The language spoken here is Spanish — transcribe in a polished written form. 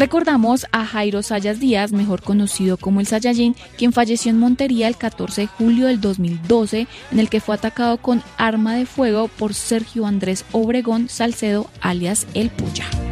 Recordamos a Jairo Zayas Díaz, mejor conocido como el Saiyajin, quien falleció en Montería el 14 de julio del 2012, en el que fue atacado con arma de fuego por Sergio Andrés Obregón Salcedo, alias El Puya.